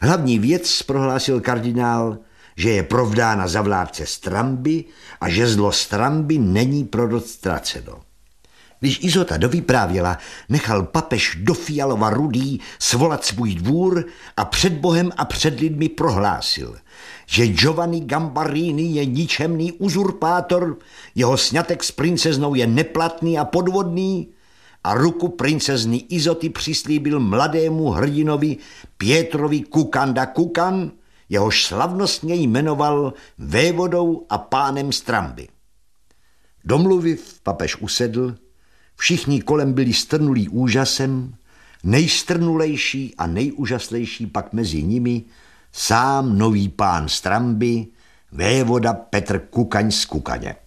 Hlavní věc, prohlásil kardinál, že je provdána za vládce Stramby a že zlo Stramby není pro rod ztraceno. Když Izota dovyprávěla, nechal papež do Fialova Rudý svolat svůj dvůr a před Bohem a před lidmi prohlásil, že Giovanni Gambarini je ničemný uzurpátor, jeho sňatek s princeznou je neplatný a podvodný a ruku princezny Izoty přislíbil mladému hrdinovi Pietrovi Kukanda Kukan, jehož slavnostně jmenoval vévodou a pánem Stramby. Domluviv, papež usedl, všichni kolem byli strnulí úžasem, nejstrnulejší a nejúžaslejší pak mezi nimi sám nový pán Stramby, vévoda Petr Kukaň z Kukaně.